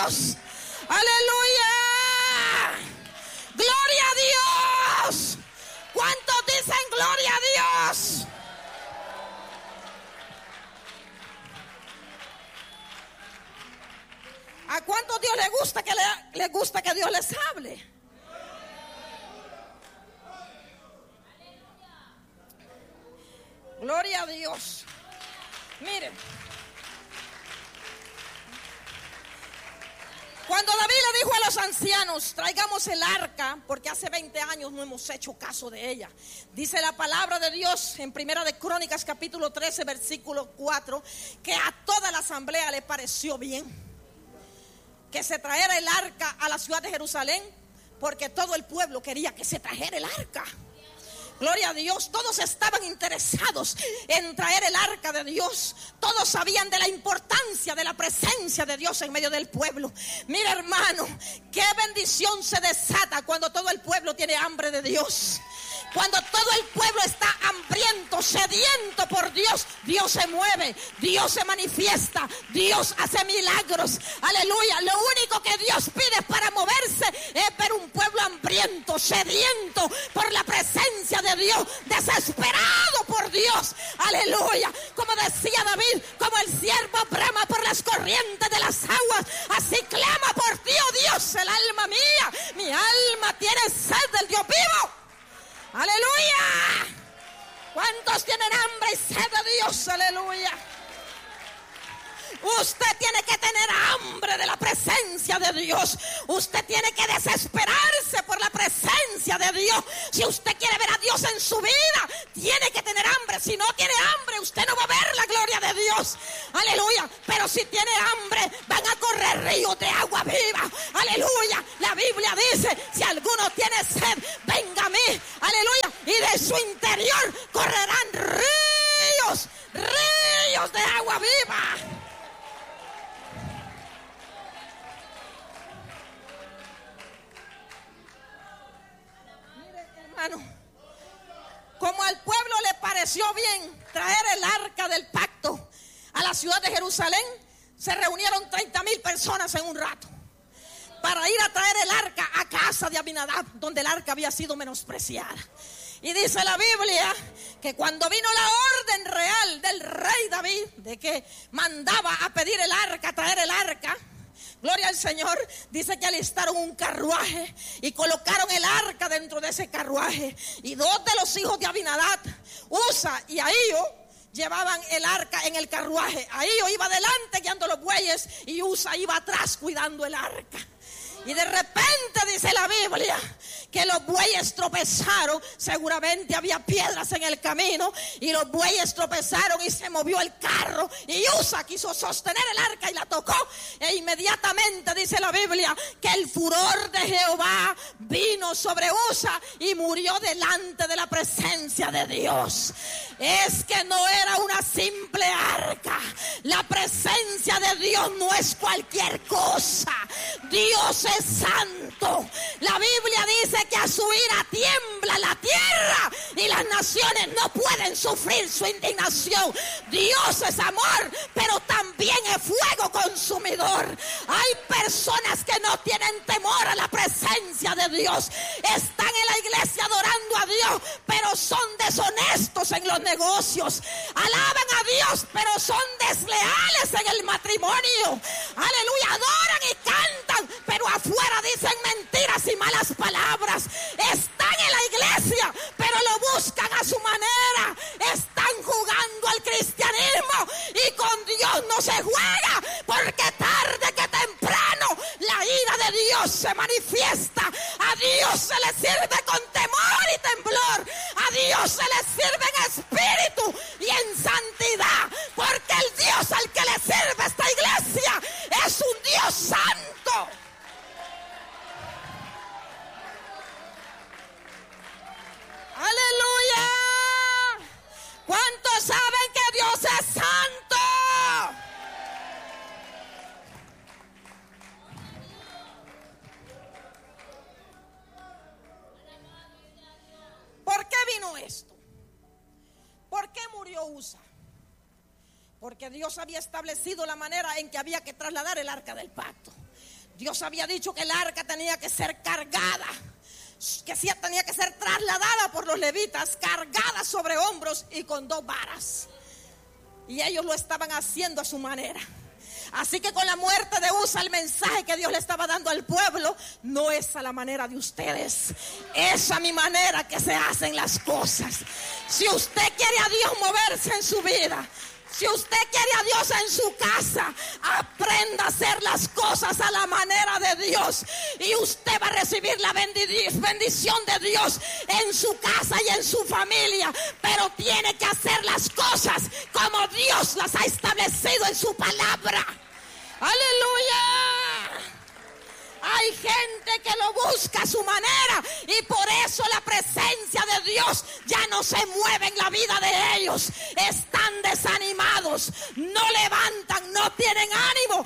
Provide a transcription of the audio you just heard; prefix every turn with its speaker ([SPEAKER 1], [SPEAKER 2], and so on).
[SPEAKER 1] Dios. Aleluya. Gloria a Dios. ¿Cuántos dicen gloria a Dios? ¿A cuántos Dios le gusta que Dios les hable? Gloria a Dios. Miren, cuando David le dijo a los ancianos: traigamos el arca, porque hace 20 años no hemos hecho caso de ella. Dice la palabra de Dios en Primera de Crónicas capítulo 13 versículo 4, que a toda la asamblea le pareció bien que se trajera el arca a la ciudad de Jerusalén, porque todo el pueblo quería que se trajera el arca. Gloria a Dios. Todos estaban interesados en traer el arca de Dios. Todos sabían de la importancia de la presencia de Dios en medio del pueblo. Mira, hermano, qué bendición se desata cuando todo el pueblo tiene hambre de Dios. Cuando todo el pueblo está hambriento, sediento por Dios, Dios se mueve, Dios se manifiesta, Dios hace milagros. Aleluya. Lo único que Dios pide para moverse es ver un pueblo hambriento, sediento por la presencia de Dios, desesperado por Dios. Aleluya. Como decía David, como el siervo brama por las corrientes de las aguas, así clama por ti, oh Dios, el alma mía. Mi alma tiene sed del Dios vivo. Aleluya. ¿Cuántos tienen hambre y sed de Dios? Aleluya. Usted tiene que tener hambre de la presencia de Dios. Usted tiene que desesperarse por la presencia de Dios. Si usted quiere ver a Dios en su vida, tiene que tener hambre. Si no tiene hambre, usted no va a ver la gloria de Dios. Aleluya. Pero si tiene hambre, van a correr ríos de agua viva. Aleluya. La Biblia dice: si alguno tiene sed, venga a mí. Aleluya. Y de su interior correrán ríos de agua viva. Como al pueblo le pareció bien traer el arca del pacto a la ciudad de Jerusalén, se reunieron 30,000 personas en un rato para ir a traer el arca a casa de Abinadab, donde el arca había sido menospreciada. Y dice la Biblia que cuando vino la orden real del rey David, de que mandaba a pedir el arca, a traer el arca, gloria al Señor, dice que alistaron un carruaje y colocaron el arca dentro de ese carruaje. Y 2 de los hijos de Abinadab, Usa y Ahío, llevaban el arca en el carruaje. Ahío iba adelante guiando los bueyes y Usa iba atrás cuidando el arca. Y de repente dice la Biblia que los bueyes tropezaron. Seguramente había piedras en el camino y los bueyes tropezaron y se movió el carro. Y Usa quiso sostener el arca y la tocó. E inmediatamente dice la Biblia que el furor de Jehová vino sobre Usa y murió delante de la presencia de Dios. Es que no era una simple arca. La presencia de Dios no es cualquier cosa. Dios es santo. La Biblia dice que a su ira tiembla la tierra y las naciones no pueden sufrir su indignación. Dios es amor, pero también es fuego consumidor. Hay personas que no tienen temor a la presencia de Dios. Están en la iglesia adorando a Dios, pero son deshonestos en los negocios. Alaban a Dios, pero son desleales en el matrimonio. Aleluya, adoran y cantan, pero afuera dicen mentiras y malas palabras. Están en la iglesia, pero lo buscan a su manera. Están jugando al cristianismo y con Dios no se juega, porque tarde que temprano la ira de Dios se manifiesta. A Dios se le sirve con temor y temblor. A Dios se le sirve en espíritu y en santidad, porque el Dios al que le sirve esta iglesia es un Dios santo. Aleluya. ¿Cuántos saben que Dios es santo? ¿Por qué vino esto? ¿Por qué murió Usa? Porque Dios había establecido la manera en que había que trasladar el arca del pacto. Dios había dicho que el arca tenía que ser cargada, que sí tenía que ser trasladada por los levitas, cargada sobre hombros y con 2 varas. Y ellos lo estaban haciendo a su manera. Así que con la muerte de Usa, el mensaje que Dios le estaba dando al pueblo no es a la manera de ustedes, es a mi manera que se hacen las cosas. Si usted quiere a Dios moverse en su vida, si usted quiere a Dios en su casa, aprenda a hacer las cosas a la manera de Dios y usted va a recibir la bendición de Dios en su casa y en su familia. Pero tiene que hacer las cosas como Dios las ha establecido en su palabra. ¡Aleluya! Hay gente que lo busca a su manera y por eso la presencia de Dios ya no se mueve en la vida de ellos. Están desanimados, no levantan, no tienen ánimo